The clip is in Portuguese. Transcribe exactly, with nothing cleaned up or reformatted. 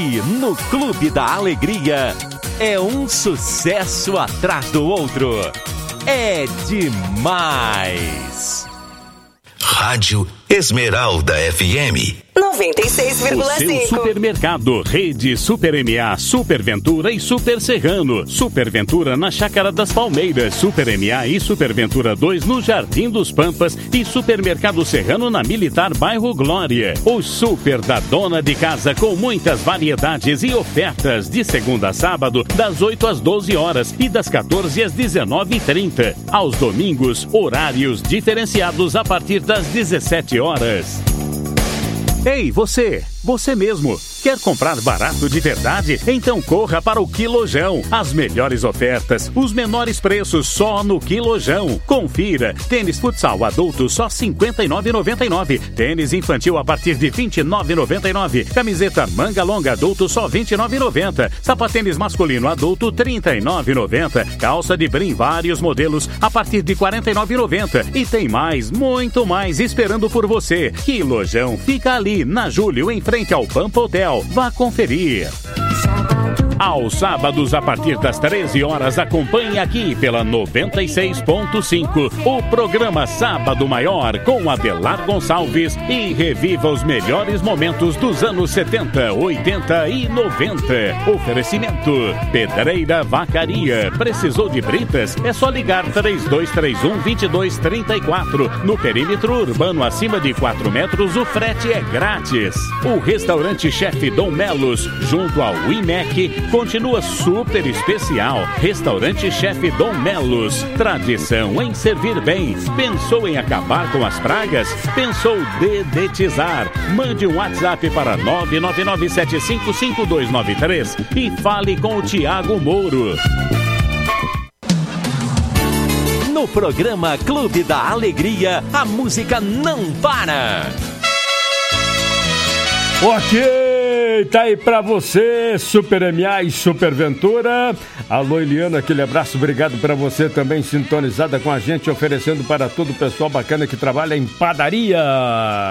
Aqui no Clube da Alegria é um sucesso atrás do outro. É demais. Rádio Esmeralda F M noventa e seis vírgula cinco. O seu supermercado, Rede Super M A, Super Ventura e Super Serrano. Super Ventura na Chácara das Palmeiras, Super M A e Super Ventura dois no Jardim dos Pampas e Supermercado Serrano na Militar Bairro Glória. O Super da Dona de Casa com muitas variedades e ofertas de segunda a sábado das oito às doze horas e das quatorze às dezenove e trinta. Aos domingos, horários diferenciados a partir das dezessete horas. Ei, você, você mesmo, quer comprar barato de verdade? Então corra para o Quilojão. As melhores ofertas, os menores preços só no Quilojão. Confira, tênis futsal adulto só cinquenta e nove reais e noventa e nove centavos. Tênis infantil a partir de vinte e nove reais e noventa e nove centavos. Camiseta manga longa adulto só vinte e nove reais e noventa centavos. Sapatênis masculino adulto trinta e nove reais e noventa centavos. Calça de brim vários modelos a partir de quarenta e nove reais e noventa centavos. E tem mais, muito mais esperando por você. Quilojão fica ali na Júlio, em frente ao Pampa Hotel. Vá conferir. Aos sábados, a partir das treze horas, acompanhe aqui pela noventa e seis ponto cinco o programa Sábado Maior com Adelar Gonçalves e reviva os melhores momentos dos anos setenta, oitenta e noventa. Oferecimento Pedreira Vacaria. Precisou de britas? É só ligar três dois três um, dois dois três quatro. No perímetro urbano acima de quatro metros, o frete é grátis. O restaurante Chefe Dom Melos, junto ao I M E C, continua super especial. Restaurante Chefe Dom Melos. Tradição em servir bem. Pensou em acabar com as pragas? Pensou dedetizar? Mande um WhatsApp para nove nove nove sete cinco cinco dois nove três e fale com o Tiago Mouro. No programa Clube da Alegria, a música não para. Ok, tá aí pra você, Super M A e Super Ventura. Alô, Eliana, aquele abraço, obrigado pra você também, sintonizada com a gente, oferecendo para todo o pessoal bacana que trabalha em padaria.